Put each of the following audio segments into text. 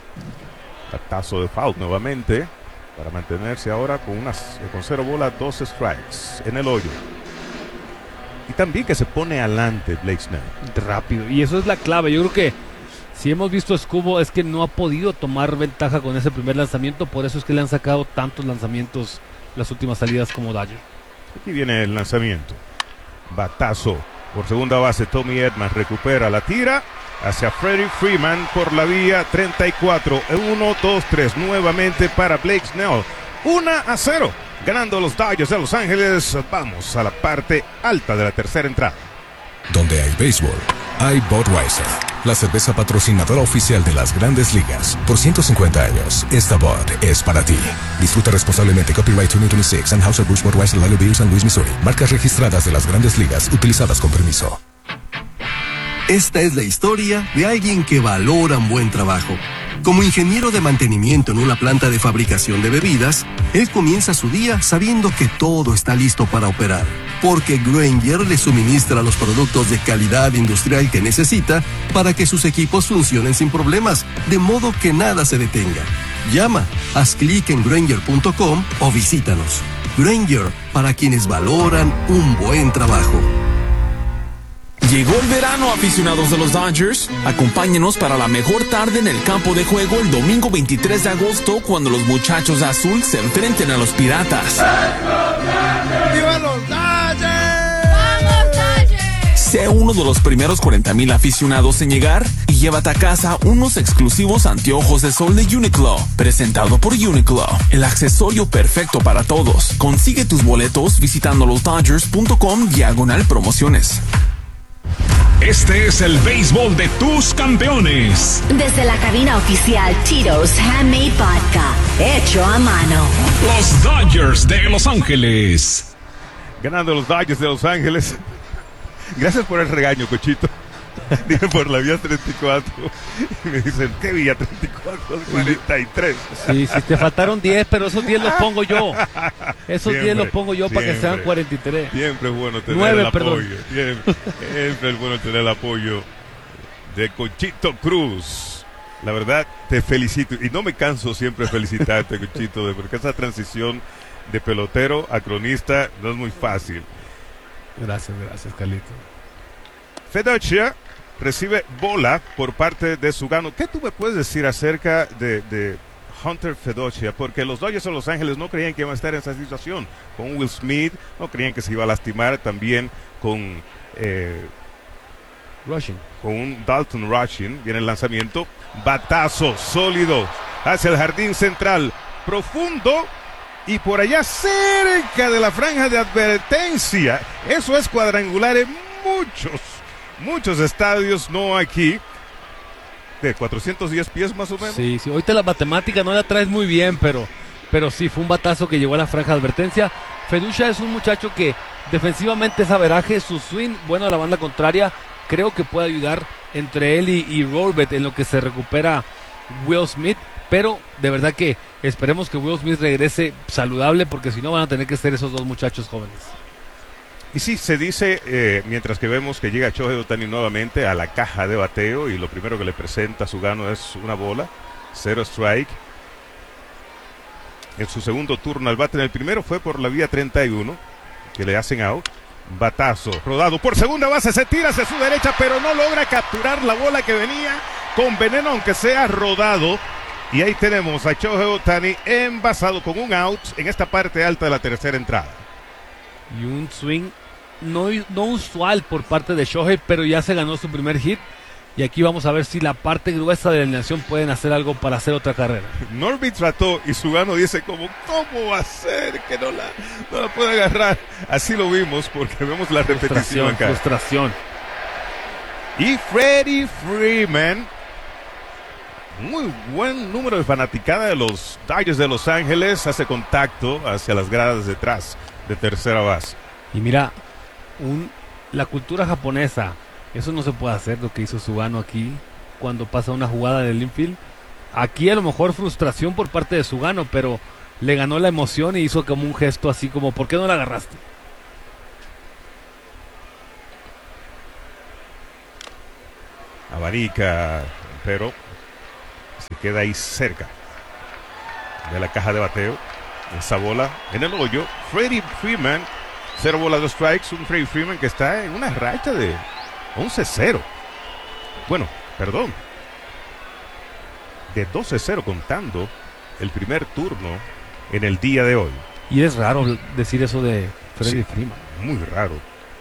Batazo de foul nuevamente para mantenerse ahora con 0 bolas, 2 strikes en el hoyo. Y también que se pone adelante Blake Snell. Rápido. Y eso es la clave. Yo creo que si hemos visto a Escobo es que no ha podido tomar ventaja con ese primer lanzamiento. Por eso es que le han sacado tantos lanzamientos las últimas salidas como Dodger. Aquí viene el lanzamiento. Batazo por segunda base. Tommy Edman recupera la tira hacia Freddie Freeman por la vía 34. 1-2-3 nuevamente para Blake Snell. 1-0. Ganando los Dodgers de Los Ángeles. Vamos a la parte alta de la tercera entrada. Donde hay béisbol, hay Budweiser, la cerveza patrocinadora oficial de las Grandes Ligas. Por 150 años, esta Bud es para ti. Disfruta responsablemente. Copyright 2026, Anheuser-Busch Budweiser, Lally San Luis, Missouri. Marcas registradas de las Grandes Ligas, utilizadas con permiso. Esta es la historia de alguien que valora un buen trabajo. Como ingeniero de mantenimiento en una planta de fabricación de bebidas, él comienza su día sabiendo que todo está listo para operar, porque Grainger le suministra los productos de calidad industrial que necesita para que sus equipos funcionen sin problemas, de modo que nada se detenga. Llama, haz clic en Grainger.com o visítanos. Grainger, para quienes valoran un buen trabajo. Llegó el verano, aficionados de los Dodgers. Acompáñenos para la mejor tarde en el campo de juego el domingo 23 de agosto, cuando los muchachos de azul se enfrenten a los Piratas. ¡Viva los Dodgers! ¡Vamos, Dodgers! Sé uno de los primeros 40,000 aficionados en llegar y llévate a casa unos exclusivos anteojos de sol de Uniqlo, presentado por Uniqlo, el accesorio perfecto para todos. Consigue tus boletos visitando losdodgers.com/promociones. Este es el béisbol de tus campeones. Desde la cabina oficial Tito's Handmade Vodka, hecho a mano. Los Dodgers de Los Ángeles. Ganando los Dodgers de Los Ángeles. Gracias por el regaño, Cochito. Dije por la vía 34. Y me dicen, ¿qué vía 34? 43. Sí, te faltaron 10, pero esos 10 los pongo yo. Esos 10 los pongo yo para que sean 43. Siempre es bueno tener 9, el apoyo. perdón. Siempre es bueno tener el apoyo de Cochito Cruz. La verdad, te felicito. Y no me canso siempre de felicitarte, Cochito, porque esa transición de pelotero a cronista no es muy fácil. Gracias, Carlito. Fedocia recibe bola por parte de Sugano. ¿Qué tú me puedes decir acerca de Hunter Fedocia? Porque los Dodgers de Los Ángeles no creían que iba a estar en esa situación. Con Will Smith, no creían que se iba a lastimar. También con Rushing. Con un Dalton Rushing. Viene el lanzamiento. Batazo sólido hacia el jardín central. Profundo. Y por allá cerca de la franja de advertencia. Eso es cuadrangular en muchos estadios, no aquí. ¿De 410 pies más o menos? Sí, ahorita la matemática no la traes muy bien, pero sí, fue un batazo que llegó a la franja de advertencia. Feducia es un muchacho que defensivamente es averaje, su swing bueno a la banda contraria, creo que puede ayudar entre él y Rorbet en lo que se recupera Will Smith, pero de verdad que esperemos que Will Smith regrese saludable, porque si no van a tener que ser esos dos muchachos jóvenes. Y sí, se dice, mientras que vemos que llega Shohei Ohtani nuevamente a la caja de bateo y lo primero que le presenta a Sugano es una bola, 0 strike. En su segundo turno al bate, en el primero fue por la vía 31, que le hacen out. Batazo, rodado por segunda base, se tira hacia su derecha, pero no logra capturar la bola que venía con veneno, aunque sea rodado. Y ahí tenemos a Shohei Ohtani envasado con un out en esta parte alta de la tercera entrada. Y un swing no usual por parte de Shohei, pero ya se ganó su primer hit. Y aquí vamos a ver si la parte gruesa de la alineación pueden hacer algo para hacer otra carrera. Norby trató y Sugano dice ¿cómo va a ser que no la puede agarrar? Así lo vimos porque vemos la repetición acá. Frustración. Y Freddie Freeman, muy buen número de fanaticada de los Dodgers de Los Ángeles, hace contacto hacia las gradas detrás de tercera base. Y mira, la cultura japonesa, eso no se puede hacer, lo que hizo Sugano aquí cuando pasa una jugada del infield. Aquí a lo mejor frustración por parte de Sugano, pero le ganó la emoción y hizo como un gesto así como, ¿por qué no la agarraste? Abanica, pero si queda ahí cerca de la caja de bateo. Esa bola en el hoyo. Freddie Freeman, 0 bolas, 2 strikes. Un Freddie Freeman que está en una racha de 11-0. Bueno, perdón. De 12-0 contando el primer turno en el día de hoy. Y es raro decir eso de Freddie Freeman. Muy raro.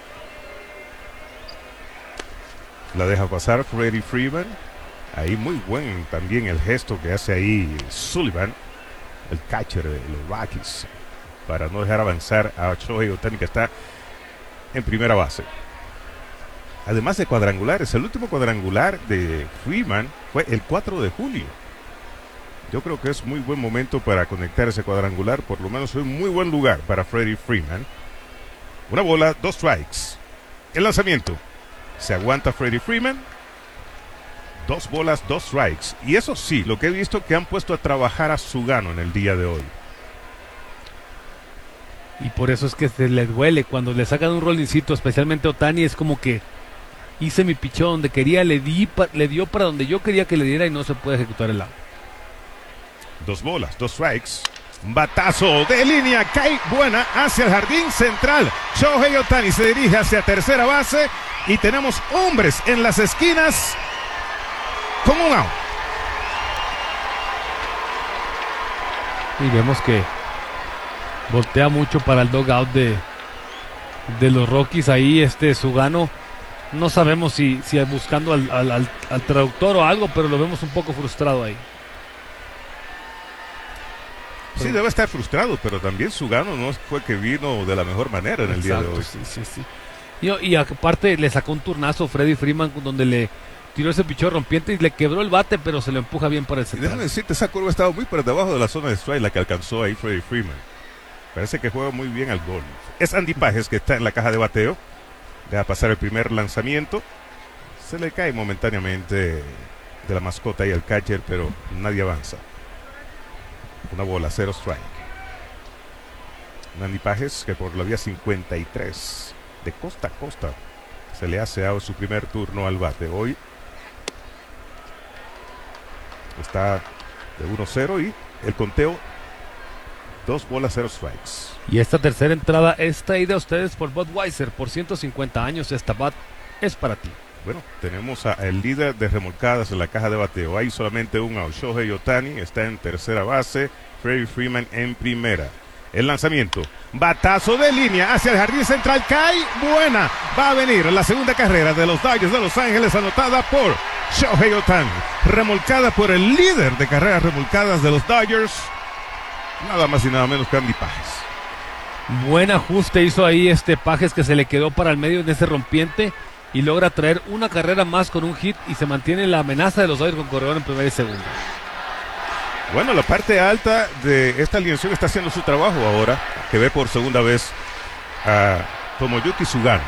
La deja pasar Freddie Freeman. Ahí muy buen también el gesto que hace ahí Sullivan, el catcher de los Rockies, para no dejar avanzar a Shohei Ohtani, que está en primera base. Además de cuadrangulares, el último cuadrangular de Freeman fue el 4 de julio. Yo creo que es muy buen momento para conectar ese cuadrangular, por lo menos es un muy buen lugar para Freddie Freeman. Una bola, 2 strikes. El lanzamiento. Se aguanta Freddie Freeman. 2 bolas, 2 strikes. Y eso sí, lo que he visto que han puesto a trabajar a Sugano en el día de hoy. Y por eso es que se les duele cuando le sacan un rollincito, especialmente a Ohtani. Es como que hice mi pichón donde quería, le dio para donde yo quería que le diera y no se puede ejecutar el out. 2 bolas, 2 strikes. Batazo de línea, cae buena hacia el jardín central. Shohei Ohtani se dirige hacia tercera base y tenemos hombres en las esquinas con un out. Y vemos que voltea mucho para el dugout de los Rockies. Ahí Sugano, no sabemos si buscando al traductor o algo, pero lo vemos un poco frustrado ahí. Sí, debe estar frustrado, pero también Sugano no fue que vino de la mejor manera en el día de hoy. Sí. Y aparte le sacó un turnazo Freddie Freeman donde le tiró ese pichón rompiente y le quebró el bate, pero se lo empuja bien para el central. Déjame decirte, esa curva estaba muy por debajo de la zona de strike, la que alcanzó ahí Freddie Freeman. Parece que juega muy bien al gol. Es Andy Pages que está en la caja de bateo. Deja pasar el primer lanzamiento. Se le cae momentáneamente de la mascota y el catcher, pero nadie avanza. Una bola, 0 strike. Andy Pages, que por la vía 53 de costa a costa se le hace a su primer turno al bate. Hoy está de 1-0 y el conteo 2 bolas, 0 strikes. Y esta tercera entrada es traída a ustedes por Budweiser. Por 150 años esta bat es para ti. Bueno, tenemos al líder de remolcadas en la caja de bateo. Hay solamente un out. Shohei Ohtani está en tercera base. Freddie Freeman en primera. El lanzamiento. Batazo de línea hacia el jardín central. Cae buena. Va a venir la segunda carrera de los Dodgers de Los Ángeles, anotada por Shohei Ohtani. Remolcada por el líder de carreras remolcadas de los Dodgers. Nada más y nada menos que Andy Pages. Buen ajuste hizo ahí Pages, que se le quedó para el medio en ese rompiente y logra traer una carrera más con un hit y se mantiene la amenaza de los Dodgers con corredor en primera y segunda. Bueno, la parte alta de esta alineación está haciendo su trabajo ahora, que ve por segunda vez a Tomoyuki Sugano.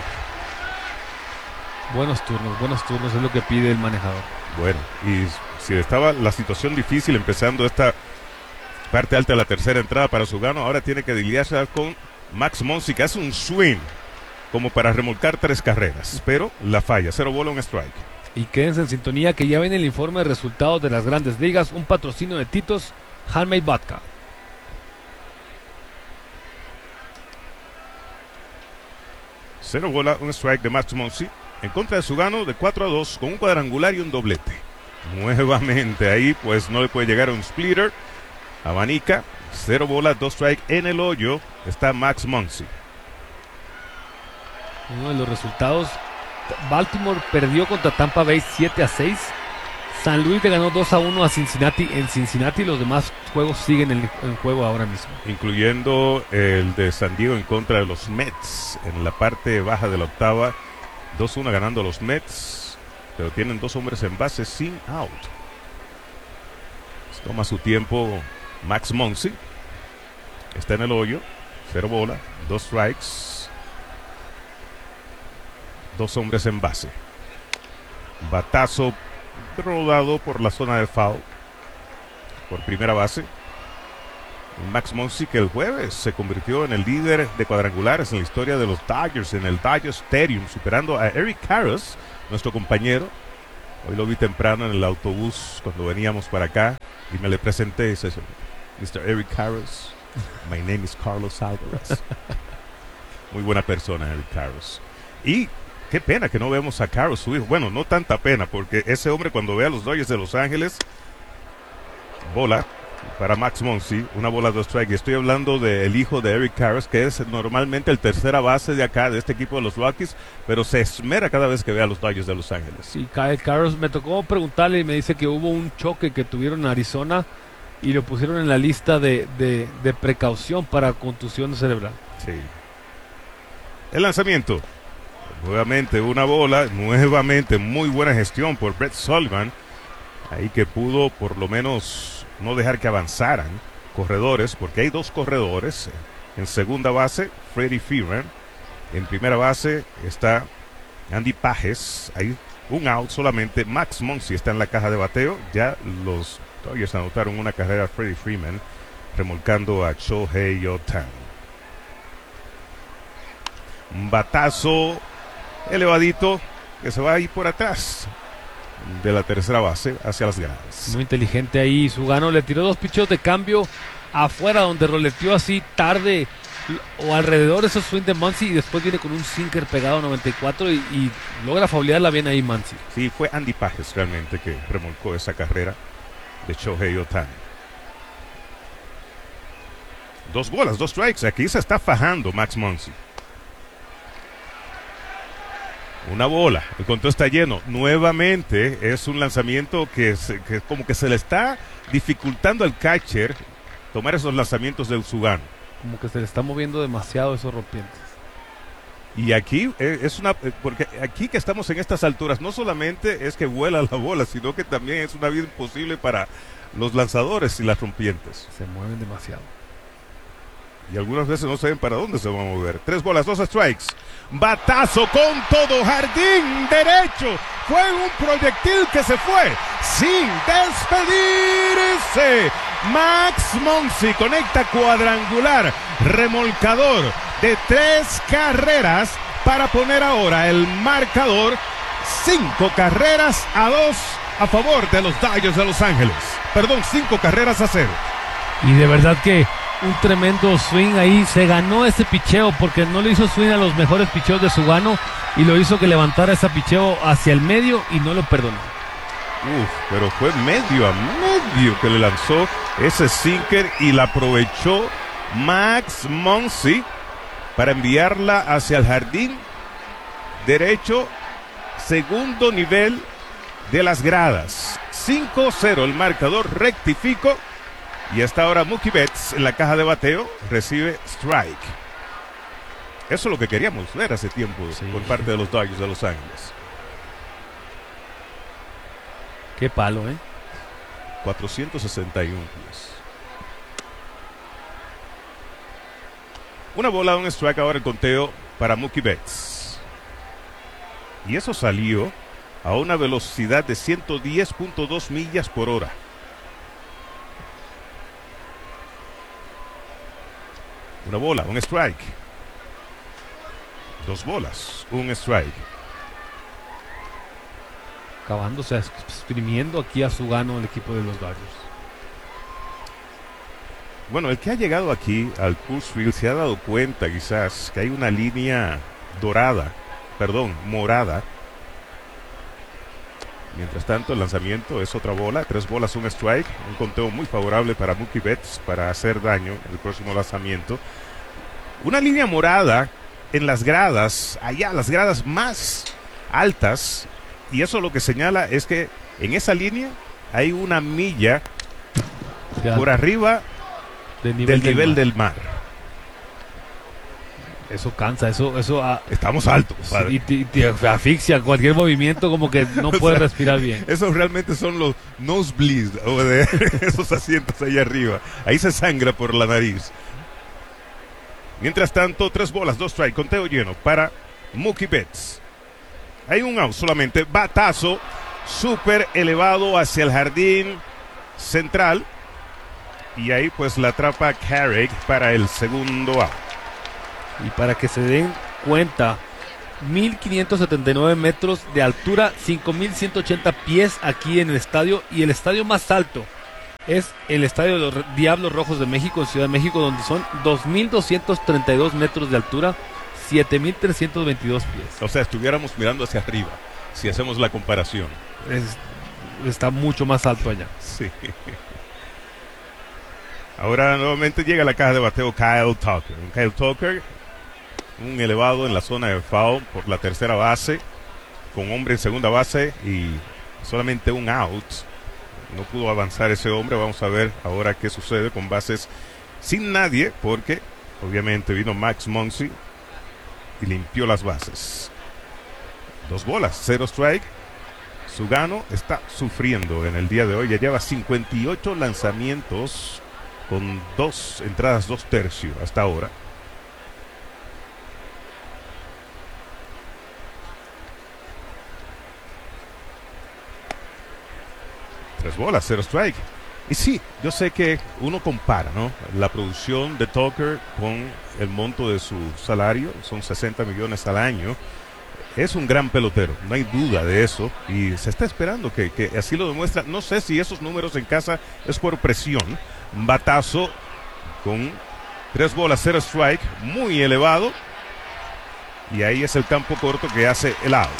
Buenos turnos es lo que pide el manejador. Bueno, y si estaba la situación difícil empezando esta parte alta de la tercera entrada para Sugano, ahora tiene que lidiarse con Max Muncy, que hace un swing como para remolcar 3 carreras, pero la falla, 0 bola, 1 strike. Y quédense en sintonía que ya viene el informe de resultados de las Grandes Ligas, un patrocinio de Tito's Handmade Vodka. Cero bola, 1 strike de Max Muncy en contra de Sugano de 4-2 con un cuadrangular y un doblete. Nuevamente ahí pues no le puede llegar a un splitter. Abanica, 0 bola, 2 strike. En el hoyo está Max Muncy. Uno de los resultados: Baltimore perdió contra Tampa Bay 7-6. San Luis le ganó 2-1 a Cincinnati en Cincinnati. Los demás juegos siguen en juego ahora mismo, incluyendo el de San Diego en contra de los Mets en la parte baja de la octava. 2-1 ganando los Mets, pero tienen 2 hombres en base sin out. Toma su tiempo Max Muncy. Está en el hoyo, 0 bola, 2 strikes, 2 hombres en base. Batazo rodado por la zona de foul por primera base. Max Muncy, que el jueves se convirtió en el líder de cuadrangulares en la historia de los Dodgers en el Dodger Stadium, superando a Eric Karros, nuestro compañero, Hoy lo vi temprano en el autobús cuando veníamos para acá y me le presenté y dice, Mr. Eric Karros, my name is Carlos Alvarez. Muy buena persona, Eric Karros. Y qué pena que no vemos a Karros, su hijo. Bueno, no tanta pena, porque ese hombre cuando ve a los Dodgers de Los Ángeles, bola para Max Muncy, una bola de strike. Y estoy hablando del hijo de Eric Karros, que es normalmente el tercera base de acá, de este equipo de los Rockies, pero se esmera cada vez que ve a los Dodgers de Los Ángeles. Sí, Kyle Karros, me tocó preguntarle y me dice que hubo un choque que tuvieron en Arizona y lo pusieron en la lista de precaución para contusión cerebral. Sí. El lanzamiento. Nuevamente una bola, nuevamente muy buena gestión por Brett Sullivan. Ahí que pudo por lo menos no dejar que avanzaran corredores, porque hay dos corredores. En segunda base, Freddie Freeman. En primera base está Andy Pages. Hay un out solamente. Max Muncy está en la caja de bateo. Ya los Dodgers anotaron una carrera a Freddie Freeman, remolcando a Shohei Ohtani. Un batazo elevadito que se va a ir por atrás de la tercera base hacia las gradas. Muy inteligente ahí. Sugano le tiró 2 picheos de cambio afuera, donde roleteó así tarde o alrededor de esos swing de Muncy, y después viene con un sinker pegado a 94 y logra faulearla bien ahí Muncy. Sí, fue Andy Pages realmente que remolcó esa carrera de Shohei Ohtani. 2 bolas, 2 strikes. Aquí se está fajando Max Muncy. Una bola, el conteo está lleno. Nuevamente es un lanzamiento que como que se le está dificultando al catcher tomar esos lanzamientos de Sugano. Como que se le está moviendo demasiado esos rompientes. Y aquí porque aquí que estamos en estas alturas, no solamente es que vuela la bola, sino que también es una vida imposible para los lanzadores y las rompientes. Se mueven demasiado. Y algunas veces no saben para dónde se van a mover. 3 bolas, 2 strikes. Batazo con todo, jardín derecho. Fue un proyectil que se fue sin despedirse. Max Muncy conecta cuadrangular, remolcador de 3 carreras para poner ahora el marcador 5 carreras a 2 a favor de los Dodgers de Los Ángeles. Perdón, 5 carreras a 0. Y de verdad que un tremendo swing ahí, se ganó ese picheo porque no le hizo swing a los mejores picheos de Sugano y lo hizo que levantara ese picheo hacia el medio y no lo perdonó. Pero fue medio a medio que le lanzó ese sinker y la aprovechó Max Muncy para enviarla hacia el jardín derecho, segundo nivel de las gradas. 5-0 el marcador, rectifico. Y hasta ahora Mookie Betts en la caja de bateo recibe strike. Eso es lo que queríamos ver hace tiempo por parte de los Dodgers de Los Ángeles. Qué palo, 461 pies. Una bola, un strike, ahora el conteo para Mookie Betts. Y eso salió a una velocidad de 110.2 millas por hora. Una bola, un strike. 2 bolas, un strike. Acabándose, exprimiendo aquí a Sugano el equipo de los Dodgers. Bueno, el que ha llegado aquí al Coors Field se ha dado cuenta quizás que hay una línea morada. Mientras tanto, el lanzamiento es otra bola, 3 bolas, un strike, un conteo muy favorable para Mookie Betts para hacer daño en el próximo lanzamiento. Una línea morada en las gradas, allá las gradas más altas, y eso lo que señala es que en esa línea hay una milla por arriba del nivel del mar. Eso cansa, eso estamos altos, y te asfixia cualquier movimiento, como que no puedes respirar bien. Esos realmente son los nosebleeds, esos asientos ahí arriba. Ahí se sangra por la nariz. Mientras tanto, 3 bolas, 2 strikes, conteo lleno para Mookie Betts. Hay un out solamente, batazo súper elevado hacia el jardín central. Y ahí pues la atrapa Carrick para el segundo out. Y para que se den cuenta 1,579 metros de altura, 5,180 pies aquí en el estadio, y el estadio más alto es el estadio de los Diablos Rojos de México, en Ciudad de México, donde son 2,232 metros de altura, 7,322 pies. O sea, estuviéramos mirando hacia arriba, si hacemos la comparación. Está mucho más alto allá. Sí. Ahora nuevamente llega a la caja de bateo Kyle Tucker. Kyle Tucker, un elevado en la zona de foul por la tercera base, con hombre en segunda base y solamente un out. No pudo avanzar ese hombre. Vamos a ver ahora qué sucede con bases sin nadie, porque obviamente vino Max Muncy y limpió las bases. 2 bolas, 0 strike. Sugano está sufriendo en el día de hoy. Ya lleva 58 lanzamientos con 2 entradas, 2 tercios hasta ahora. Tres bolas, 0 strike. Y sí, yo sé que uno compara, ¿no?, la producción de Tucker con el monto de su salario. Son 60 millones al año. Es un gran pelotero, no hay duda de eso. Y se está esperando que así lo demuestra. No sé si esos números en casa es por presión. Un batazo con 3 bolas, 0 strike, muy elevado. Y ahí es el campo corto que hace el out.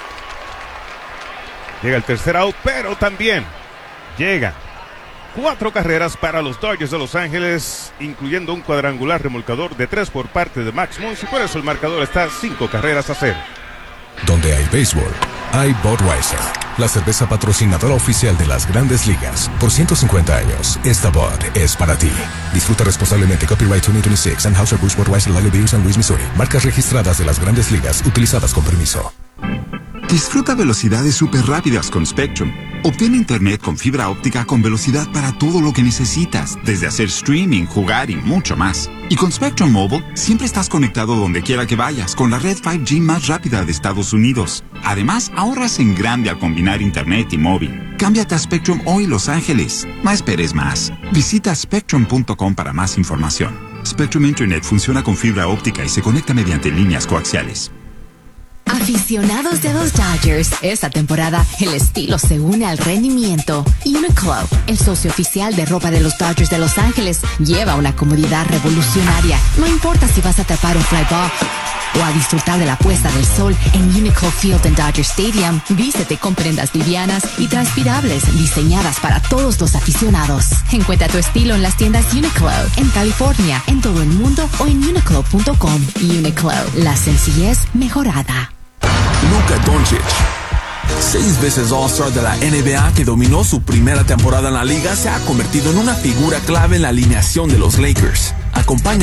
Llega el tercer out, pero también llegan 4 carreras para los Dodgers de Los Ángeles, incluyendo un cuadrangular remolcador de 3 por parte de Max Muncy. Por eso el marcador está 5 carreras a 0. Donde hay béisbol, hay Budweiser, la cerveza patrocinadora oficial de las Grandes Ligas. Por 150 años, esta Bud es para ti. Disfruta responsablemente. Copyright 2026, Anheuser-Busch Budweiser Lager Beer, San Luis, Missouri. Marcas registradas de las Grandes Ligas, utilizadas con permiso. Disfruta velocidades súper rápidas con Spectrum. Obtén internet con fibra óptica con velocidad para todo lo que necesitas, desde hacer streaming, jugar y mucho más. Y con Spectrum Mobile, siempre estás conectado donde quiera que vayas, con la red 5G más rápida de Estados Unidos. Además, ahorras en grande al combinar internet y móvil. Cámbiate a Spectrum hoy, Los Ángeles. No esperes más. Visita spectrum.com para más información. Spectrum Internet funciona con fibra óptica y se conecta mediante líneas coaxiales. Aficionados de los Dodgers, esta temporada el estilo se une al rendimiento. Uniqlo, el socio oficial de ropa de los Dodgers de Los Ángeles, lleva una comodidad revolucionaria. No importa si vas a atrapar un fly ball o a disfrutar de la puesta del sol en Uniqlo Field en Dodger Stadium. Vístete con prendas livianas y transpirables diseñadas para todos los aficionados. Encuentra tu estilo en las tiendas Uniqlo, en California, en todo el mundo o en uniqlo.com. Uniqlo, la sencillez mejorada. Luka Doncic, 6 veces All-Star de la NBA, que dominó su primera temporada en la liga, se ha convertido en una figura clave en la alineación de los Lakers. Acompaña